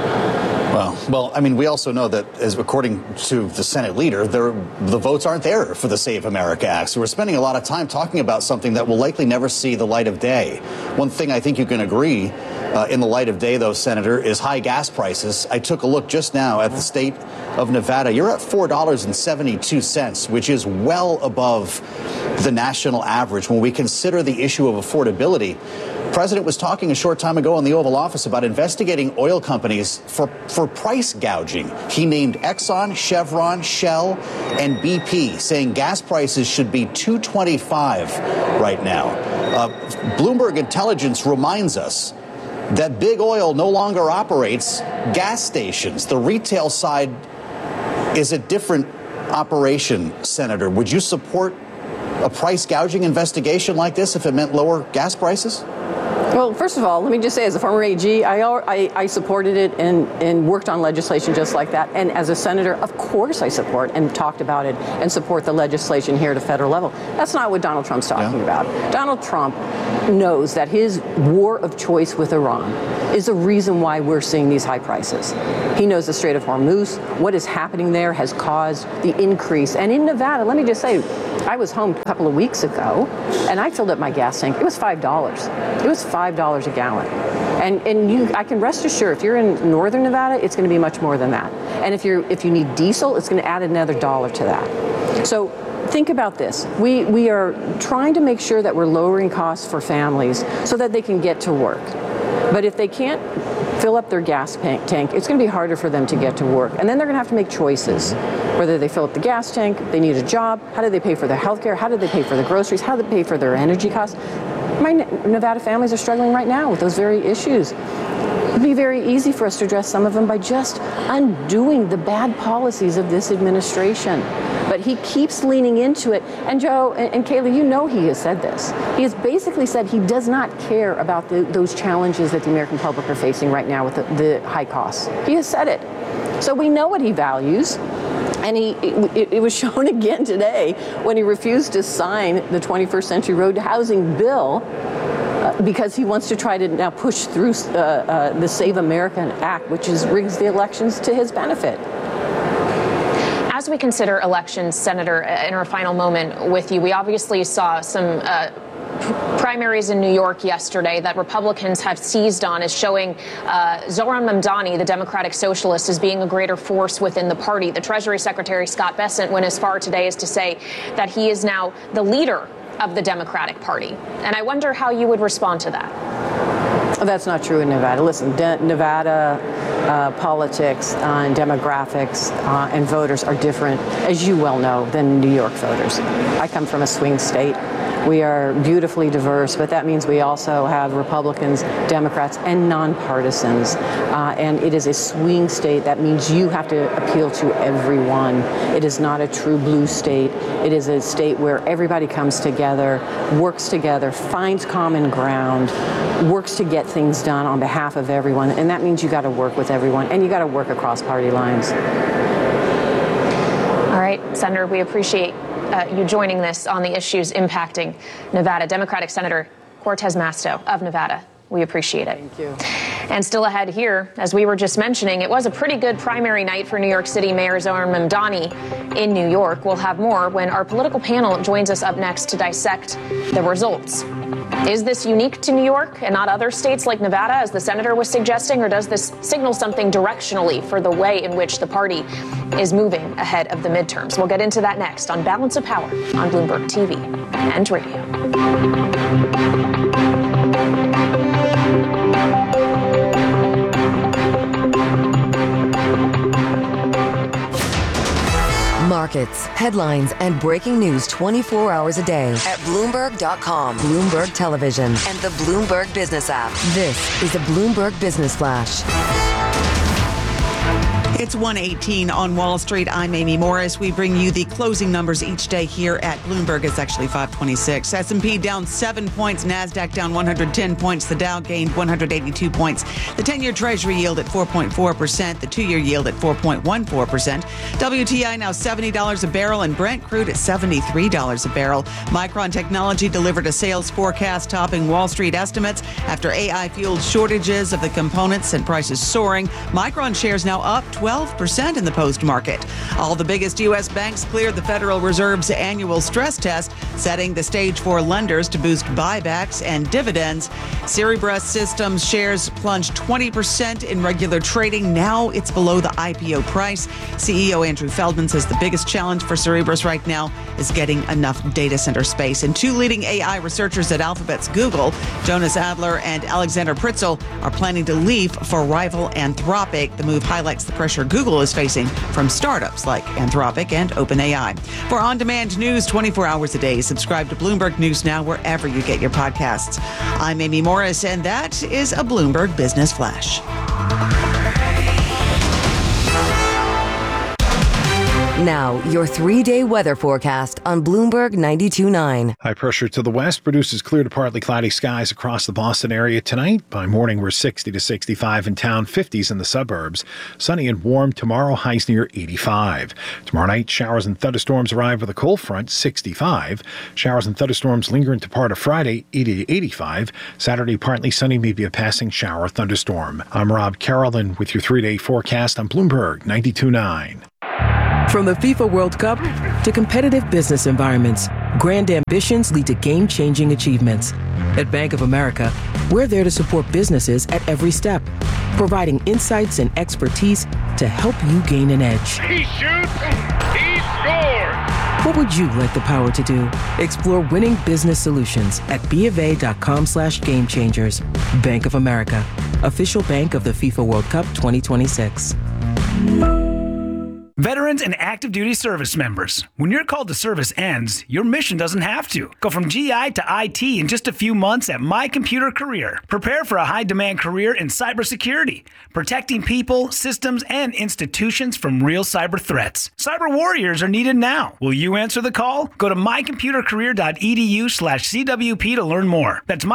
Well, I mean, we also know that, as according to the Senate leader, the votes aren't there for the Save America Act. So we're spending a lot of time talking about something that will likely never see the light of day. One thing I think you can agree in the light of day, though, Senator, is high gas prices. I took a look just now at the state of Nevada. You're at $4.72, which is well above the national average when we consider the issue of affordability. The president was talking a short time ago in the Oval Office about investigating oil companies for price gouging. He named Exxon, Chevron, Shell, and BP, saying gas prices should be $2.25 right now. Bloomberg Intelligence reminds us that big oil no longer operates gas stations. The retail side is a different operation, Senator. Would you support a price gouging investigation like this if it meant lower gas prices? Well, first of all, let me just say, as a former AG, I supported it and worked on legislation just like that. And as a senator, of course I support and talked about it and support the legislation here at a federal level. That's not what Donald Trump's talking about. Donald Trump knows that his war of choice with Iran is the reason why we're seeing these high prices. He knows the Strait of Hormuz, what is happening there has caused the increase. And in Nevada, let me just say, I was home a couple of weeks ago and I filled up my gas tank. It was $5. It was $5 a gallon. And I can rest assured, if you're in northern Nevada, it's going to be much more than that. And if you need diesel, it's going to add another $1 to that. So think about this. We are trying to make sure that we're lowering costs for families so that they can get to work. But if they can't fill up their gas tank, it's going to be harder for them to get to work. And then they're going to have to make choices. Whether they fill up the gas tank, they need a job, how do they pay for their health care, how do they pay for the groceries, how do they pay for their energy costs? My Nevada families are struggling right now with those very issues. It'd be very easy for us to address some of them by just undoing the bad policies of this administration. But he keeps leaning into it. And Joe and Kayla, you know he has said this. He has basically said he does not care about those challenges that the American public are facing right now with the high costs. He has said it. So we know what he values. And it was shown again today when he refused to sign the 21st Century Road to Housing bill because he wants to try to now push through the Save America Act, which rigs the elections to his benefit. As we consider elections, Senator, in our final moment with you, we obviously saw some primaries in New York yesterday that Republicans have seized on as showing Zohran Mamdani, the Democratic Socialist, as being a greater force within the party. The Treasury Secretary Scott Bessent went as far today as to say that he is now the leader of the Democratic Party. And I wonder how you would respond to that. That's not true in Nevada. Listen, Nevada politics and demographics and voters are different, as you well know, than New York voters. I come from a swing state. We are beautifully diverse, but that means we also have Republicans, Democrats, and nonpartisans. And it is a swing state. That means you have to appeal to everyone. It is not a true blue state. It is a state where everybody comes together, works together, finds common ground, works to get things done on behalf of everyone. And that means you got to work with everyone, and you got to work across party lines. All right, Senator, we appreciate you joining this on the issues impacting Nevada. Democratic Senator Cortez Masto of Nevada. We appreciate it. Thank you. And still ahead here, as we were just mentioning, it was a pretty good primary night for New York City Mayor Zohran Mamdani in New York. We'll have more when our political panel joins us up next to dissect the results. Is this unique to New York and not other states like Nevada, as the senator was suggesting, or does this signal something directionally for the way in which the party is moving ahead of the midterms? We'll get into that next on Balance of Power on Bloomberg TV and radio. Markets, headlines, and breaking news 24 hours a day at Bloomberg.com, Bloomberg Television, and the Bloomberg Business app. This is a Bloomberg Business Flash. It's 1:18 on Wall Street. I'm Amy Morris. We bring you the closing numbers each day here at Bloomberg. It's actually 526. S&P down 7 points. NASDAQ down 110 points. The Dow gained 182 points. The 10-year Treasury yield at 4.4%. The 2-year yield at 4.14%. WTI now $70 a barrel, and Brent crude at $73 a barrel. Micron Technology delivered a sales forecast topping Wall Street estimates after AI-fueled shortages of the components and prices soaring. Micron shares now up 12% 12% in the post-market. All the biggest U.S. banks cleared the Federal Reserve's annual stress test, setting the stage for lenders to boost buybacks and dividends. Cerebras Systems shares plunged 20% in regular trading. Now it's below the IPO price. CEO Andrew Feldman says the biggest challenge for Cerebras right now is getting enough data center space. And two leading AI researchers at Alphabet's Google, Jonas Adler and Alexander Pritzel, are planning to leave for rival Anthropic. The move highlights the pressure Google is facing from startups like Anthropic and OpenAI. For on-demand news 24 hours a day, subscribe to Bloomberg News Now wherever you get your podcasts. I'm Amy Morris, and that is a Bloomberg Business Flash. Now, your 3-day weather forecast on Bloomberg 92.9. High pressure to the west produces clear to partly cloudy skies across the Boston area tonight. By morning, we're 60 to 65 in town, 50s in the suburbs. Sunny and warm tomorrow, highs near 85. Tomorrow night, showers and thunderstorms arrive with a cold front, 65. Showers and thunderstorms linger into part of Friday, 80 to 85. Saturday, partly sunny, maybe a passing shower thunderstorm. I'm Rob Carolyn with your 3-day forecast on Bloomberg 92.9. From the FIFA World Cup to competitive business environments, grand ambitions lead to game-changing achievements. At Bank of America, we're there to support businesses at every step, providing insights and expertise to help you gain an edge. He shoots, he scores! What would you like the power to do? Explore winning business solutions at BofA.com/gamechangers. Bank of America, official bank of the FIFA World Cup 2026. Veterans and active duty service members, when your call to service ends, your mission doesn't have to. Go from GI to IT in just a few months at My Computer Career. Prepare for a high-demand career in cybersecurity, protecting people, systems, and institutions from real cyber threats. Cyber warriors are needed now. Will you answer the call? Go to mycomputercareer.edu/CWP to learn more. That's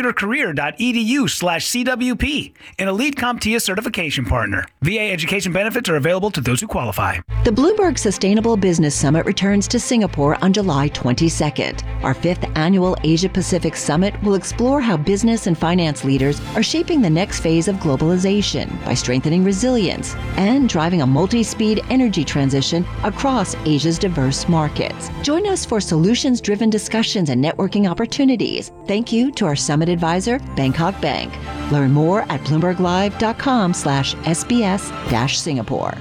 mycomputercareer.edu/CWP, an elite CompTIA certification partner. VA education benefits are available to those who qualify. The Bloomberg Sustainable Business Summit returns to Singapore on July 22nd. Our 5th annual Asia-Pacific Summit will explore how business and finance leaders are shaping the next phase of globalization by strengthening resilience and driving a multi-speed energy transition across Asia's diverse markets. Join us for solutions-driven discussions and networking opportunities. Thank you to our summit advisor, Bangkok Bank. Learn more at bloomberglive.com/SBS-Singapore.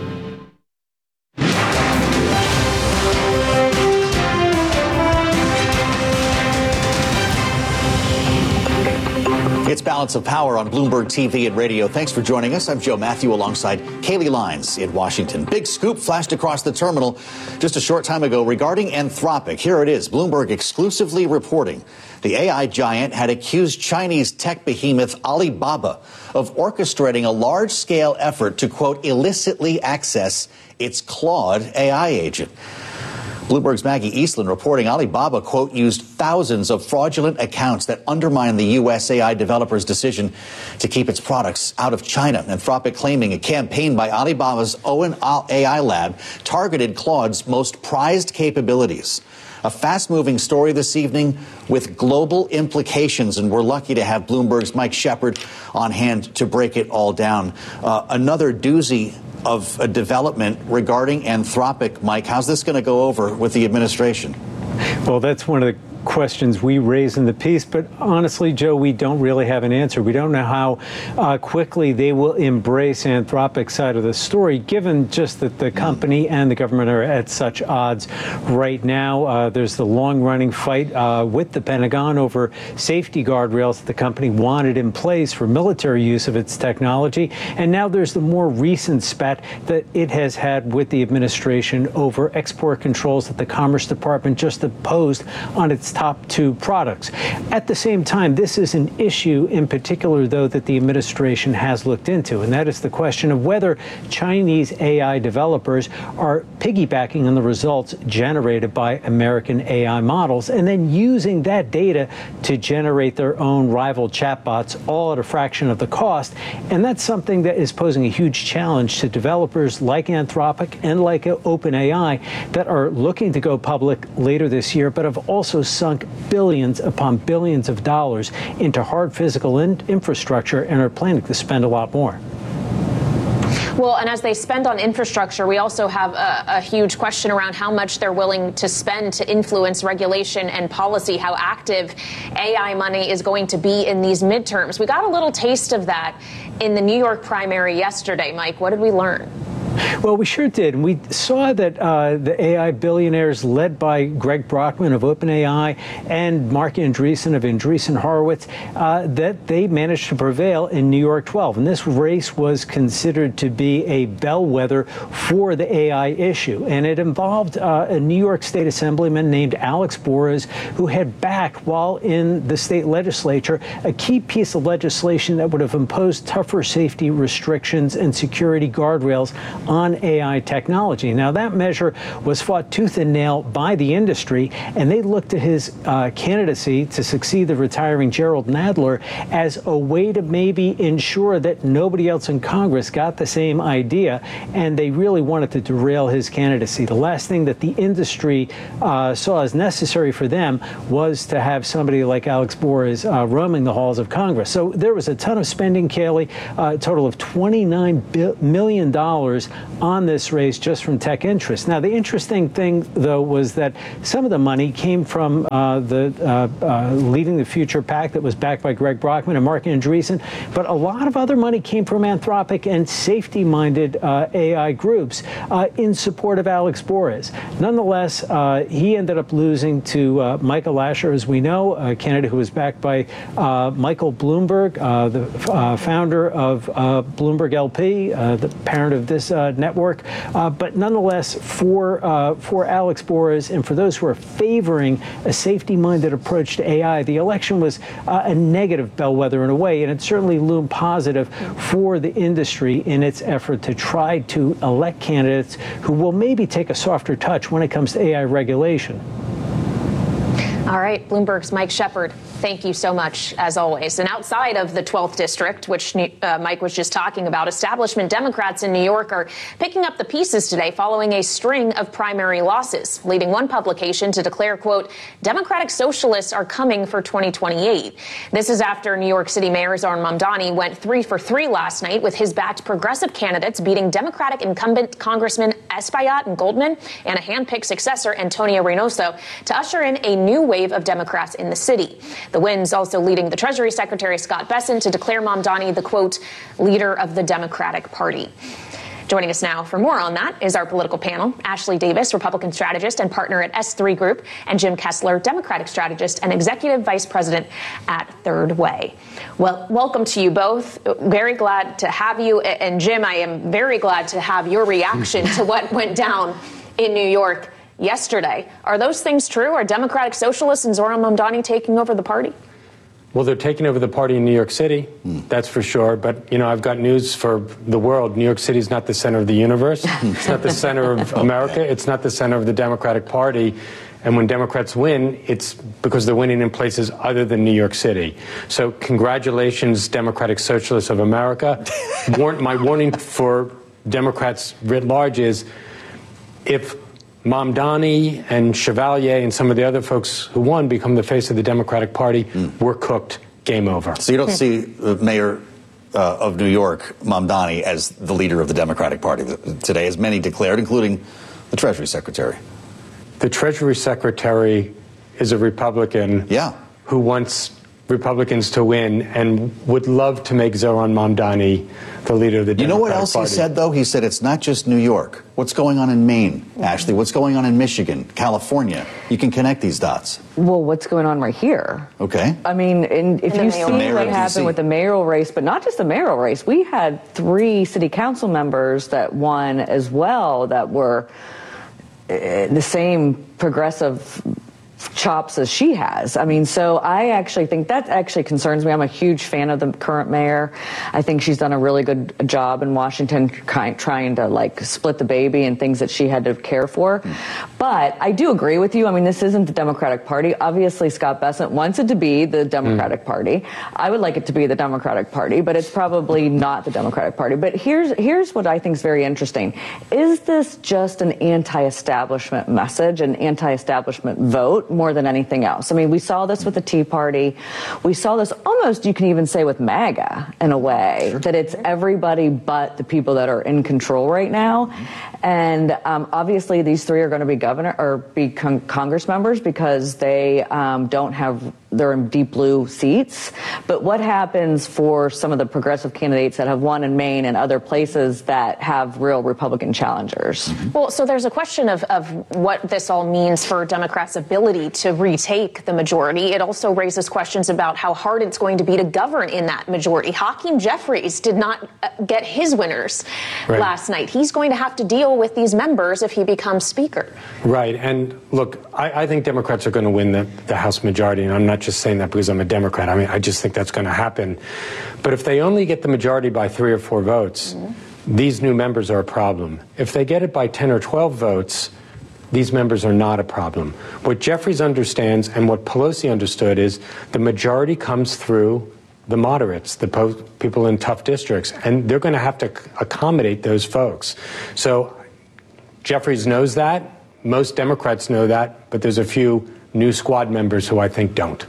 It's Balance of Power on Bloomberg TV and radio. Thanks for joining us. I'm Joe Matthew alongside Kaylee Lyons in Washington. Big scoop flashed across the terminal just a short time ago regarding Anthropic. Here it is. Bloomberg exclusively reporting the AI giant had accused Chinese tech behemoth Alibaba of orchestrating a large-scale effort to, quote, illicitly access its Claude AI agent. Bloomberg's Maggie Eastland reporting Alibaba, quote, used thousands of fraudulent accounts that undermine the U.S. AI developers' decision to keep its products out of China. Anthropic claiming a campaign by Alibaba's Owen AI lab targeted Claude's most prized capabilities. A fast-moving story this evening with global implications, and we're lucky to have Bloomberg's Mike Shepard on hand to break it all down. Another doozy of a development regarding Anthropic. Mike, how's this going to go over with the administration? Well, that's one of the questions we raise in the piece, but honestly, Joe, we don't really have an answer. We don't know how quickly they will embrace Anthropic's side of the story, given just that the company and the government are at such odds right now. There's the long-running fight with the Pentagon over safety guardrails that the company wanted in place for military use of its technology, and now there's the more recent spat that it has had with the administration over export controls that the Commerce Department just imposed on its top 2 products. At the same time, this is an issue in particular, though, that the administration has looked into, and that is the question of whether Chinese AI developers are piggybacking on the results generated by American AI models and then using that data to generate their own rival chatbots, all at a fraction of the cost. And that's something that is posing a huge challenge to developers like Anthropic and like OpenAI that are looking to go public later this year, but have also sunk billions upon billions of dollars into hard physical infrastructure and are planning to spend a lot more. Well, and as they spend on infrastructure, we also have a huge question around how much they're willing to spend to influence regulation and policy, how active AI money is going to be in these midterms. We got a little taste of that in the New York primary yesterday. Mike, what did we learn? Well, we sure did. We saw that the AI billionaires led by Greg Brockman of OpenAI and Mark Andreessen of Andreessen Horowitz, that they managed to prevail in New York 12. And this race was considered to be a bellwether for the AI issue. And it involved a New York State Assemblyman named Alex Borres, who had backed, while in the state legislature, a key piece of legislation that would have imposed tougher safety restrictions and security guardrails on AI technology. Now, that measure was fought tooth and nail by the industry, and they looked to his candidacy to succeed the retiring Gerald Nadler as a way to maybe ensure that nobody else in Congress got the same idea, and they really wanted to derail his candidacy. The last thing that the industry saw as necessary for them was to have somebody like Alex Borres roaming the halls of Congress. So there was a ton of spending, Kaylee, a total of $29 million on this race just from tech interests. Now, the interesting thing, though, was that some of the money came from the Leading the Future PAC that was backed by Greg Brockman and Mark Andreessen, but a lot of other money came from Anthropic and safety-minded AI groups in support of Alex Borres. Nonetheless, he ended up losing to Michael Lasher, as we know, a candidate who was backed by Michael Bloomberg, the founder of Bloomberg LP, the parent of this network. But nonetheless, for Alex Borres and for those who are favoring a safety-minded approach to AI, the election was a negative bellwether in a way, and it certainly loomed positive for the industry in its effort to try to elect candidates who will maybe take a softer touch when it comes to AI regulation. All right, Bloomberg's Mike Shepard, thank you so much, as always. And outside of the 12th district, which Mike was just talking about, establishment Democrats in New York are picking up the pieces today following a string of primary losses, leading one publication to declare, quote, Democratic Socialists are coming for 2028. This is after New York City Mayor Zohran Mamdani went 3 for 3 last night with his backed progressive candidates beating Democratic incumbent Congressman Espaillat and Goldman and a hand-picked successor, Antonio Reynoso, to usher in a new wave of Democrats in the city. The wins also leading the Treasury Secretary Scott Bessent to declare Mamdani the, quote, leader of the Democratic Party. Joining us now for more on that is our political panel, Ashley Davis, Republican strategist and partner at S3 Group, and Jim Kessler, Democratic strategist and executive vice president at Third Way. Well, welcome to you both. Very glad to have you. And Jim, I am very glad to have your reaction to what went down in New York yesterday. Are those things true? Are Democratic Socialists and Zohran Mamdani taking over the party? Well, they're taking over the party in New York City, that's for sure. But, you know, I've got news for the world. New York City is not the center of the universe. It's not the center of America. It's not the center of the Democratic Party. And when Democrats win, it's because they're winning in places other than New York City. So congratulations, Democratic Socialists of America. My warning for Democrats writ large is if Mamdani and Chevalier and some of the other folks who won become the face of the Democratic Party, we're cooked. Game over. So you don't see the mayor of New York, Mamdani, as the leader of the Democratic Party today, as many declared, including the Treasury Secretary. The Treasury Secretary is a Republican who wants Republicans to win and would love to make Zohran Mamdani the leader of the Democratic Party. You know what else he said, though? He said it's not just New York. What's going on in Maine, Ashley? What's going on in Michigan, California? You can connect these dots. Well, what's going on right here? Okay. I mean, if you see what happened with the mayoral race, but not just the mayoral race, we had 3 city council members that won as well that were the same progressive chops as she has. I mean, so I actually think that actually concerns me. I'm a huge fan of the current mayor. I think she's done a really good job in Washington trying to like split the baby and things that she had to care for. But I do agree with you. I mean, this isn't the Democratic Party. Obviously, Scott Bessent wants it to be the Democratic Party. I would like it to be the Democratic Party, but it's probably not the Democratic Party. But here's what I think is very interesting. Is this just an anti-establishment message, an anti-establishment vote? more than anything else. I mean, we saw this with the Tea Party. We saw this almost, you can even say, with MAGA in a way, that it's everybody but the people that are in control right now. And obviously, these three are going to be Congress members because they they're in deep blue seats. But what happens for some of the progressive candidates that have won in Maine and other places that have real Republican challengers? Well, so there's a question of what this all means for Democrats' ability to retake the majority. It also raises questions about how hard it's going to be to govern in that majority. Hakeem Jeffries did not get his winners last night. He's going to have to deal with these members if he becomes Speaker. Right. And look, I think Democrats are going to win the House majority. And I'm not just saying that because I'm a Democrat. I mean, I just think that's going to happen. But if they only get the majority by 3 or 4 votes, these new members are a problem. If they get it by 10 or 12 votes, these members are not a problem. What Jeffries understands and what Pelosi understood is the majority comes through the moderates, the people in tough districts, and they're going to have to accommodate those folks. So Jeffries knows that. Most Democrats know that, but there's a few new squad members who I think don't.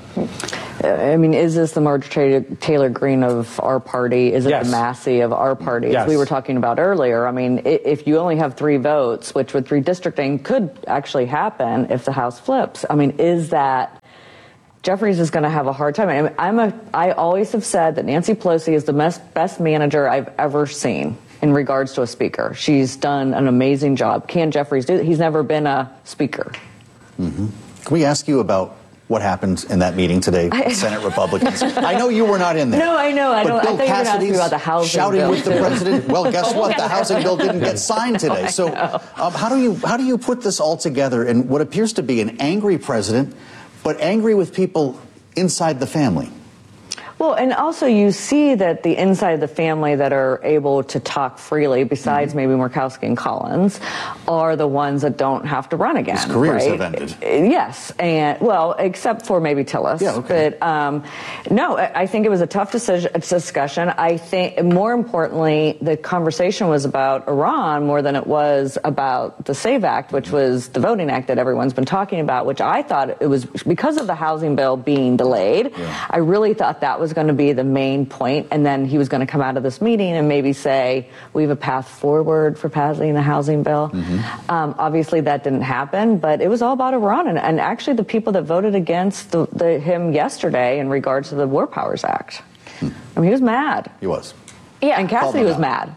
I mean, is this the Marjorie Taylor Greene of our party? Is it the Massey of our party? As we were talking about earlier, I mean, if you only have 3 votes, which with redistricting could actually happen if the House flips, I mean, is that Jeffries is going to have a hard time? I always have said that Nancy Pelosi is the best manager I've ever seen in regards to a speaker. She's done an amazing job. Can Jeffries do that? He's never been a speaker. Can we ask you about what happened in that meeting today with Senate Republicans? I know you were not in there. No, I know. I Bill thought you were going to ask me about the housing shouting bill with the president. Well, guess what? The housing bill didn't get signed today. So how do you put this all together in what appears to be an angry president, but angry with people inside the family? Well, and also you see that the inside of the family that are able to talk freely, besides maybe Murkowski and Collins, are the ones that don't have to run again. His careers have ended. Yes, and well, except for maybe Tillis. Yeah, okay. But no, I think it was a tough discussion. I think more importantly, the conversation was about Iran more than it was about the SAVE Act, which was the voting act that everyone's been talking about, which I thought it was because of the housing bill being delayed. Yeah. I really thought that was going to be the main point, and then he was going to come out of this meeting and maybe say we have a path forward for passing the housing bill. Obviously that didn't happen, but it was all about Iran and actually the people that voted against him yesterday in regards to the War Powers Act. I mean, he was mad. He was. Yeah, and Cassidy was mad.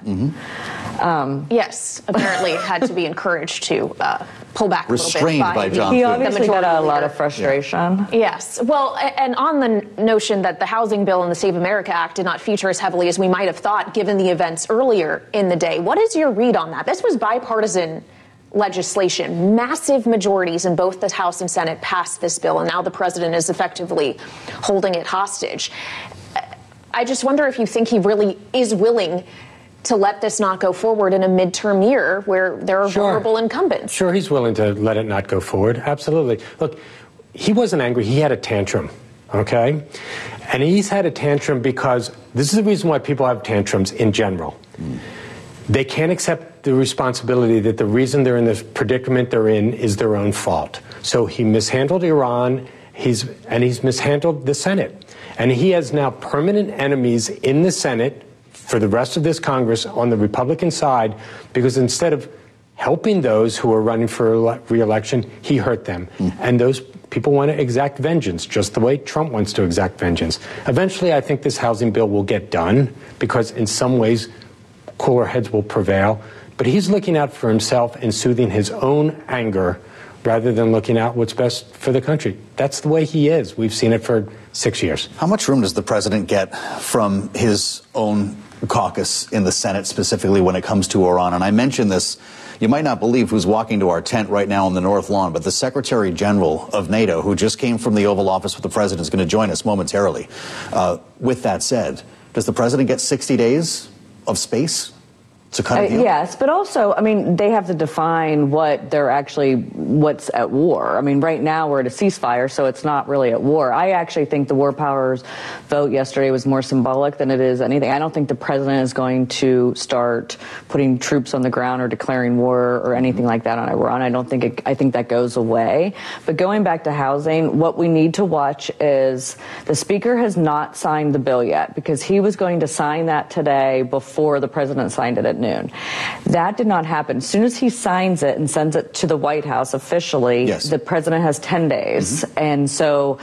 Yes, apparently had to be encouraged to pull back a little bit. Restrained by John. He obviously got a lot of frustration. Yes. Well, and on the notion that the Housing Bill and the Save America Act did not feature as heavily as we might have thought given the events earlier in the day, what is your read on that? This was bipartisan legislation. Massive majorities in both the House and Senate passed this bill, and now the president is effectively holding it hostage. I just wonder if you think he really is willing to let this not go forward in a midterm year where there are vulnerable incumbents. Sure, he's willing to let it not go forward. Absolutely. Look, he wasn't angry. He had a tantrum, okay? And he's had a tantrum because this is the reason why people have tantrums in general. They can't accept the responsibility that the reason they're in this predicament they're in is their own fault. So he mishandled Iran, he's mishandled the Senate. And he has now permanent enemies in the Senate for the rest of this Congress on the Republican side because instead of helping those who are running for re-election, he hurt them. And those people want to exact vengeance, just the way Trump wants to exact vengeance. Eventually, I think this housing bill will get done because in some ways, cooler heads will prevail. But he's looking out for himself and soothing his own anger rather than looking out what's best for the country. That's the way he is. We've seen it for 6 years. How much room does the president get from his own caucus in the Senate, specifically when it comes to Iran? And I mentioned this, you might not believe who's walking to our tent right now on the North Lawn, but the Secretary General of NATO, who just came from the Oval Office with the president, is going to join us momentarily. With that said, does the president get 60 days of space It's a kind of deal. Yes, but also, I mean, they have to define what's at war. I mean, right now we're at a ceasefire, so it's not really at war. I actually think the War Powers vote yesterday was more symbolic than it is anything. I don't think the president is going to start putting troops on the ground or declaring war or anything like that on Iran. I think that goes away. But going back to housing, what we need to watch is the speaker has not signed the bill yet, because he was going to sign that today before the president signed it at noon. That did not happen. As soon as he signs it and sends it to the White House officially, the president has 10 days. And so,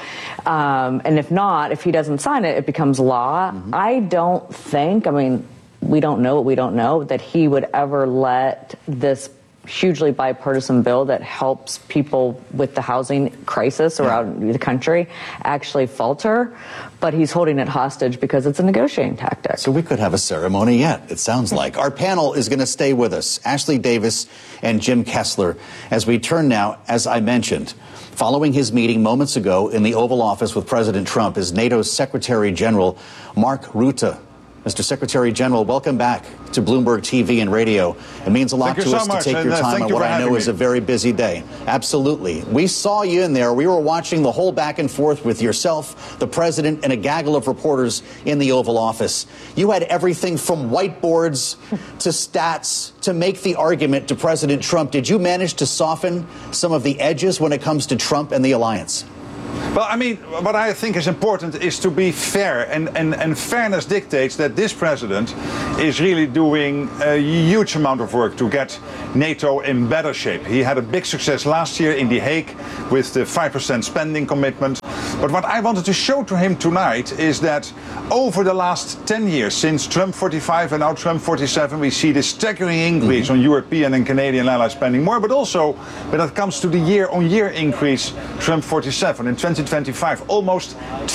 and if he doesn't sign it, it becomes law. I don't think, I mean, we don't know what we don't know, that he would ever let this hugely bipartisan bill that helps people with the housing crisis around the country actually falter, but he's holding it hostage because it's a negotiating tactic. So we could have a ceremony yet, it sounds like. Our panel is going to stay with us, Ashley Davis and Jim Kessler, as we turn now, as I mentioned, following his meeting moments ago in the Oval Office with President Trump, is NATO's Secretary General Mark Rutte. Mr. Secretary General, welcome back to Bloomberg TV and radio. It means a lot to us to take your time on what I know is a very busy day. Absolutely. We saw you in there. We were watching the whole back and forth with yourself, the president, and a gaggle of reporters in the Oval Office. You had everything from whiteboards to stats to make the argument to President Trump. Did you manage to soften some of the edges when it comes to Trump and the alliance? Well, I mean, what I think is important is to be fair, and fairness dictates that this president is really doing a huge amount of work to get NATO in better shape. He had a big success last year in The Hague with the 5% spending commitment. But what I wanted to show to him tonight is that over the last 10 years, since Trump 45 and now Trump 47, we see this staggering increase on European and Canadian allies spending more, but also when it comes to the year-on-year increase, Trump 47. In 2025, almost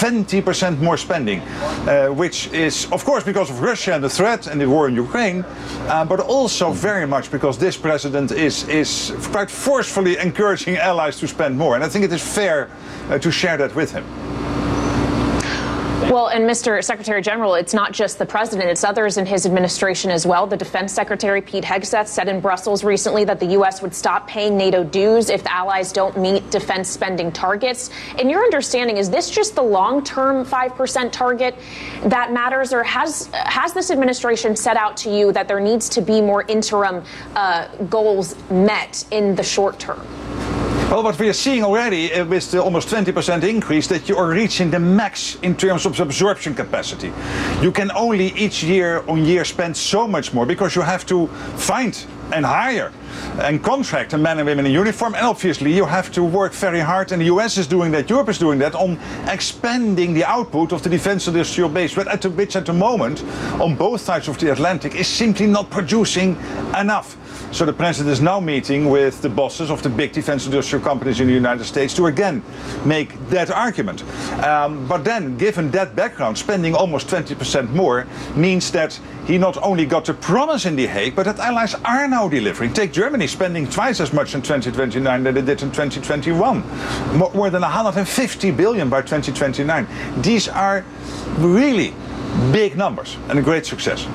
20% more spending, which is, of course, because of Russia and the threat and the war in Ukraine, but also very much because this president is quite forcefully encouraging allies to spend more. And I think it is fair to share that with him. Well, and Mr. Secretary General, it's not just the president, it's others in his administration as well. The Defense Secretary Pete Hegseth said in Brussels recently that the U.S. would stop paying NATO dues if the allies don't meet defense spending targets. In your understanding, is this just the long-term 5% target that matters, or has this administration set out to you that there needs to be more interim goals met in the short term? Well, what we are seeing already with the almost 20% increase, that you are reaching the max in terms of absorption capacity. You can only each year on year spend so much more because you have to find and hire and contract the men and women in uniform, and obviously you have to work very hard, and the US is doing that, Europe is doing that, on expanding the output of the defense industrial base, which at the moment on both sides of the Atlantic is simply not producing enough. So the president is now meeting with the bosses of the big defense industrial companies in the United States to again make that argument. But then, given that background, spending almost 20% more means that he not only got the promise in The Hague, but that allies are now delivering. Take Germany spending twice as much in 2029 than they did in 2021. More than 150 billion by 2029. These are really big numbers and a great success.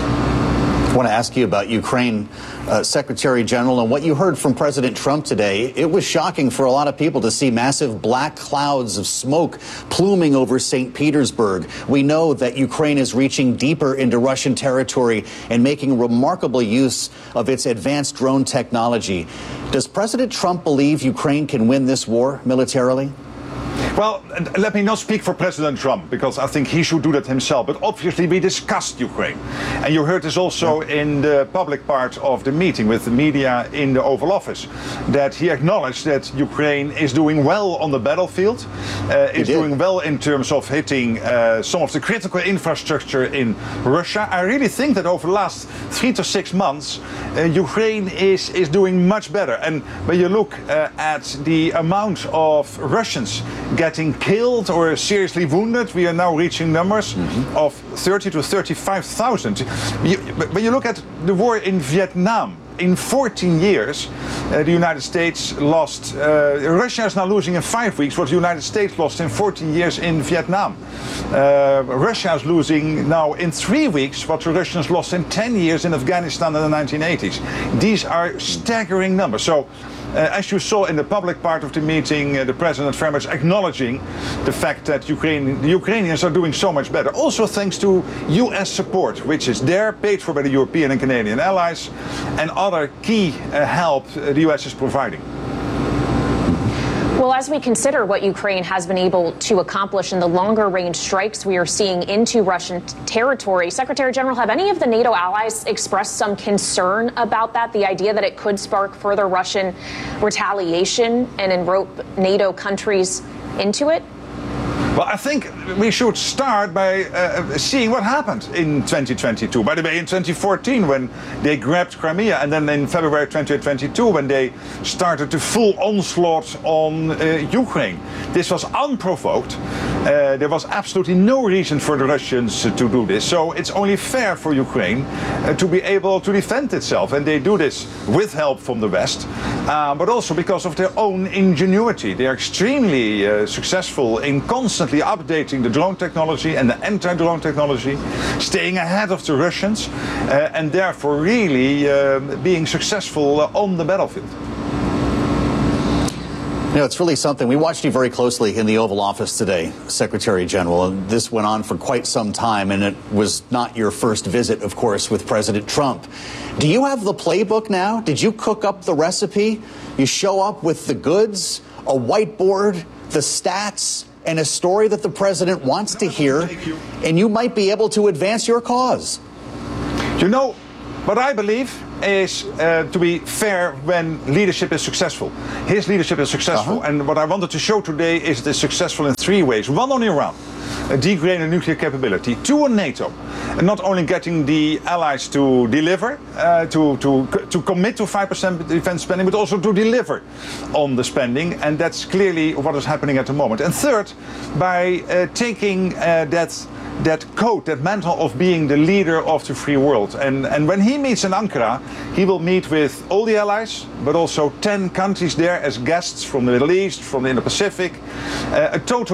I want to ask you about Ukraine, Secretary General, and what you heard from President Trump today. It was shocking for a lot of people to see massive black clouds of smoke pluming over St. Petersburg. We know that Ukraine is reaching deeper into Russian territory and making remarkable use of its advanced drone technology. Does President Trump believe Ukraine can win this war militarily? Well, let me not speak for President Trump, because I think he should do that himself. But obviously we discussed Ukraine. And you heard this also in the public part of the meeting with the media in the Oval Office, that he acknowledged that Ukraine is doing well on the battlefield, is doing well in terms of hitting some of the critical infrastructure in Russia. I really think that over the last 3 to 6 months, Ukraine is doing much better. And when you look at the amount of Russians getting killed or seriously wounded, we are now reaching numbers of 30 to 35,000. When you look at the war in Vietnam, in 14 years, the United States lost, Russia is now losing in 5 weeks what the United States lost in 14 years in Vietnam. Russia is losing now in 3 weeks what the Russians lost in 10 years in Afghanistan in the 1980s. These are staggering numbers. So, as you saw in the public part of the meeting, the president very much acknowledging the fact that the Ukrainians are doing so much better. Also thanks to US support, which is there, paid for by the European and Canadian allies, and other key help the US is providing. Well, as we consider what Ukraine has been able to accomplish in the longer range strikes we are seeing into Russian territory, Secretary General, have any of the NATO allies expressed some concern about that? The idea that it could spark further Russian retaliation and enrope NATO countries into it? Well, I think we should start by seeing what happened in 2022. By the way, in 2014, when they grabbed Crimea, and then in February 2022, when they started the full onslaught on Ukraine. This was unprovoked. There was absolutely no reason for the Russians to do this. So it's only fair for Ukraine to be able to defend itself. And they do this with help from the West, but also because of their own ingenuity. They are extremely successful in constantly updating the drone technology and the anti-drone technology, staying ahead of the Russians, and therefore really being successful on the battlefield. You know, it's really something. We watched you very closely in the Oval Office today, Secretary General. And this went on for quite some time, and it was not your first visit, of course, with President Trump. Do you have the playbook now? Did you cook up the recipe? You show up with the goods, a whiteboard, the stats, and a story that the president wants to hear, and you might be able to advance your cause. You know, what I believe is to be fair when leadership is successful. His leadership is successful, and what I wanted to show today is it is successful in 3 ways. 1, on Iran, degrading nuclear capability. 2, on NATO, and not only getting the allies to deliver, to commit to 5% defense spending, but also to deliver on the spending, and that's clearly what is happening at the moment. And 3rd, by taking that code, that mantle of being the leader of the free world. And when he meets in Ankara, he will meet with all the allies, but also 10 countries there as guests from the Middle East, from the Indo-Pacific, a total